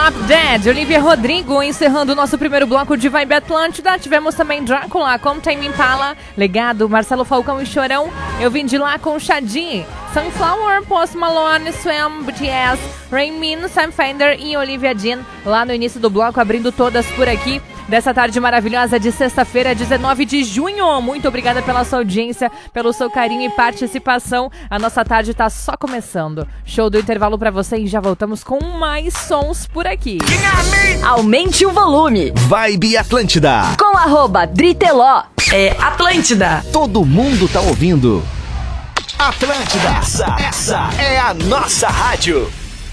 Drop Dead, Olivia Rodrigo, encerrando o nosso primeiro bloco de Vibe Atlântida. Tivemos também Drácula com Tame Impala, Legado, Marcelo Falcão e Chorão. Eu vim de lá com Shadi, Sunflower, Post Malone, Swam, BTS, Rain Man, Sam Fender e Olivia Dean. Lá no início do bloco, abrindo todas por aqui. Dessa tarde maravilhosa de sexta-feira, 19 de junho. Muito obrigada pela sua audiência, pelo seu carinho e participação. A nossa tarde está só começando. Show do intervalo para você e já voltamos com mais sons por aqui. Aumente o volume. Vibe Atlântida. Com @Driteló. É Atlântida. Todo mundo tá ouvindo. Atlântida. Essa é a nossa rádio.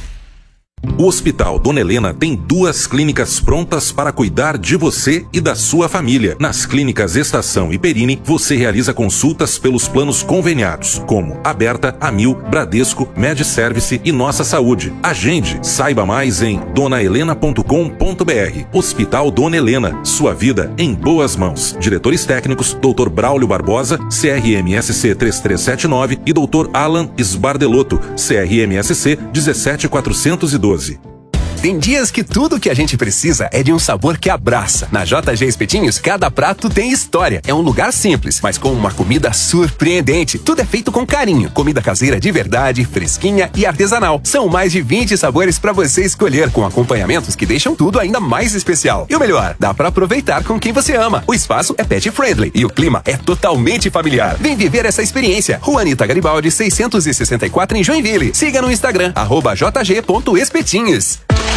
O Hospital Dona Helena tem 2 clínicas prontas para cuidar de você e da sua família. Nas clínicas Estação e Perini, você realiza consultas pelos planos conveniados, como Aberta, Amil, Bradesco, MedService e Nossa Saúde. Agende, saiba mais em donahelena.com.br. Hospital Dona Helena, sua vida em boas mãos. Diretores técnicos, Dr. Braulio Barbosa, CRMSC 3379 e Dr. Alan Sbardelotto, CRMSC 17412. Tem dias que tudo que a gente precisa é de um sabor que abraça. Na JG Espetinhos, cada prato tem história. É um lugar simples, mas com uma comida surpreendente. Tudo é feito com carinho. Comida caseira de verdade, fresquinha e artesanal. São mais de 20 sabores para você escolher, com acompanhamentos que deixam tudo ainda mais especial. E o melhor, dá para aproveitar com quem você ama. O espaço é pet friendly e o clima é totalmente familiar. Vem viver essa experiência. Rua Anita Garibaldi, 664 em Joinville. Siga no Instagram, @jg.espetinhos.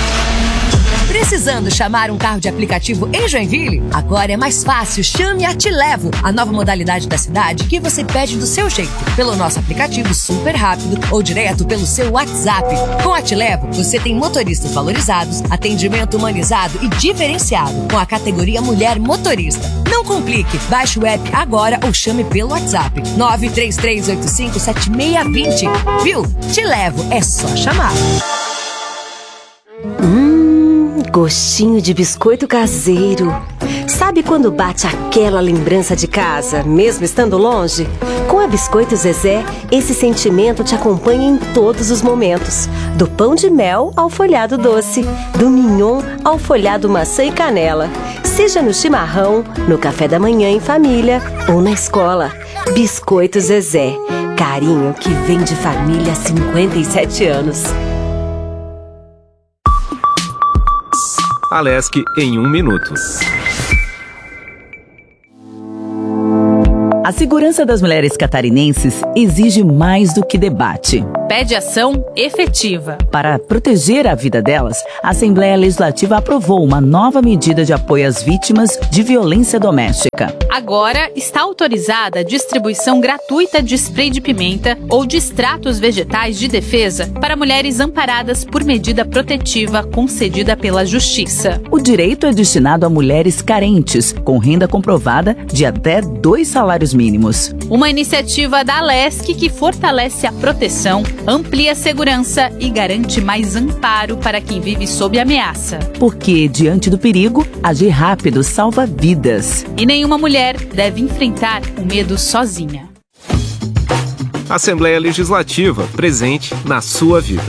Precisando chamar um carro de aplicativo em Joinville? Agora é mais fácil, chame a Te Levo, a nova modalidade da cidade que você pede do seu jeito, pelo nosso aplicativo super rápido ou direto pelo seu WhatsApp. Com a Te Levo, você tem motoristas valorizados, atendimento humanizado e diferenciado, com a categoria Mulher Motorista. Não complique, baixe o app agora ou chame pelo WhatsApp 933857620. Viu? Te Levo, é só chamar. Gostinho de biscoito caseiro. Sabe quando bate aquela lembrança de casa, mesmo estando longe? Com a Biscoito Zezé, esse sentimento te acompanha em todos os momentos. Do pão de mel ao folhado doce, do mignon ao folhado maçã e canela. Seja no chimarrão, no café da manhã em família ou na escola. Biscoito Zezé, carinho que vem de família há 57 anos. Alesc em 1 minuto. A segurança das mulheres catarinenses exige mais do que debate. Pede ação efetiva. Para proteger a vida delas, a Assembleia Legislativa aprovou uma nova medida de apoio às vítimas de violência doméstica. Agora está autorizada a distribuição gratuita de spray de pimenta ou de extratos vegetais de defesa para mulheres amparadas por medida protetiva concedida pela Justiça. O direito é destinado a mulheres carentes, com renda comprovada de até 2 salários mínimos. Uma iniciativa da Alesc que fortalece a proteção, amplia a segurança e garante mais amparo para quem vive sob ameaça. Porque, diante do perigo, agir rápido salva vidas. E nenhuma mulher deve enfrentar o medo sozinha. Assembleia Legislativa, presente na sua vida.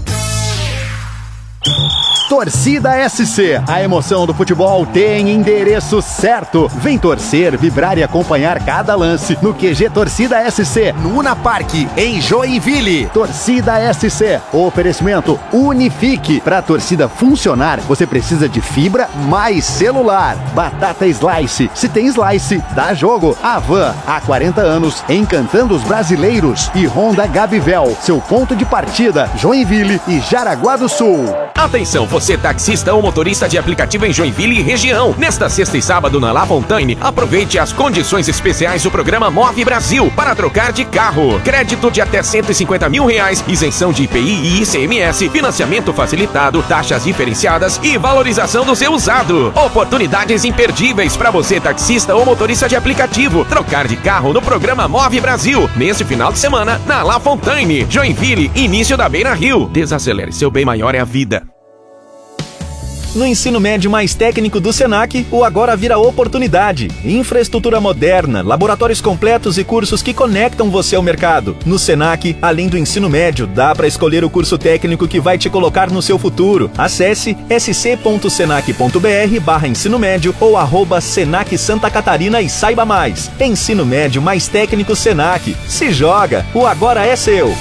Torcida SC, a emoção do futebol tem endereço certo. Vem torcer, vibrar e acompanhar cada lance no QG Torcida SC, no Una Park, em Joinville. Torcida SC, oferecimento Unifique. Para a torcida funcionar, você precisa de fibra mais celular. Batata Slice, se tem Slice, dá jogo. Avan, há 40 anos, encantando os brasileiros. E Honda Gabivel, seu ponto de partida, Joinville e Jaraguá do Sul. Atenção, você taxista ou motorista de aplicativo em Joinville e região. Nesta sexta e sábado na La Fontaine, aproveite as condições especiais do programa Move Brasil para trocar de carro. Crédito de até R$150 mil, isenção de IPI e ICMS, financiamento facilitado, taxas diferenciadas e valorização do seu usado. Oportunidades imperdíveis para você taxista ou motorista de aplicativo. Trocar de carro no programa Move Brasil. Neste final de semana, na La Fontaine, Joinville, início da Beira Rio. Desacelere, seu bem maior é a vida. No ensino médio mais técnico do Senac, o agora vira oportunidade. Infraestrutura moderna, laboratórios completos e cursos que conectam você ao mercado. No Senac, além do ensino médio, dá para escolher o curso técnico que vai te colocar no seu futuro. Acesse sc.senac.br/ensino médio ou @Senac Santa Catarina e saiba mais. Ensino médio mais técnico Senac. Se joga, o agora é seu.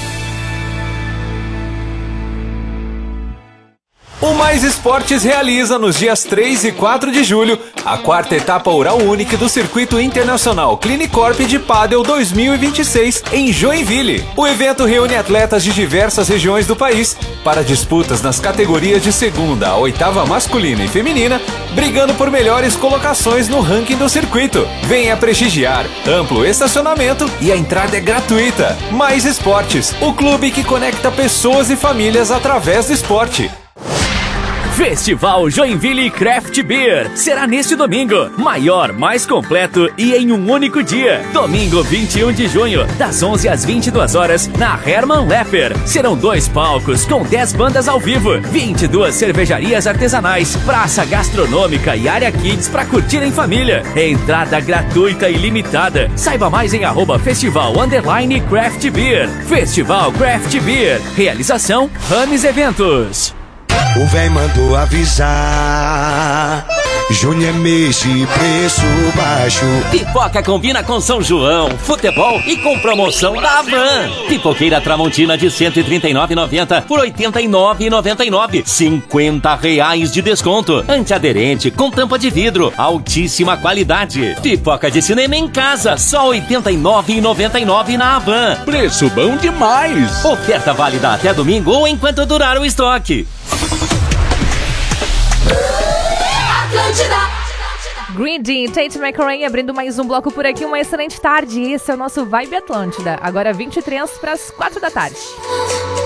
O Mais Esportes realiza nos dias 3 e 4 de julho a 4ª etapa Oral Unique do Circuito Internacional Clinicorp de Pádel 2026 em Joinville. O evento reúne atletas de diversas regiões do país para disputas nas categorias de 2ª a 8ª masculina e feminina, brigando por melhores colocações no ranking do circuito. Venha prestigiar, amplo estacionamento e a entrada é gratuita. Mais Esportes, o clube que conecta pessoas e famílias através do esporte. Festival Joinville Craft Beer será neste domingo, maior, mais completo e em um único dia. Domingo 21 de junho, das 11 às 22 horas, na Hermann Lepper. Serão 2 palcos com 10 bandas ao vivo, 22 cervejarias artesanais, praça gastronômica e área kids para curtir em família. Entrada gratuita e limitada. Saiba mais em @festival_craft beer. Festival Craft Beer. Realização Rames Eventos. O véi mandou avisar, Júnior é mês de preço baixo. Pipoca combina com São João, futebol e com promoção da Havan. Pipoqueira Tramontina de R$ 139,90 por R$ 89,99. R$50 de desconto. Antiaderente com tampa de vidro, altíssima qualidade. Pipoca de cinema em casa, só R$ 89,99 na Havan. Preço bom demais. Oferta válida até domingo ou enquanto durar o estoque. Greedy, Tate McRae abrindo mais um bloco por aqui. Uma excelente tarde. Esse é o nosso Vibe Atlântida. Agora 23 para as 4 da tarde.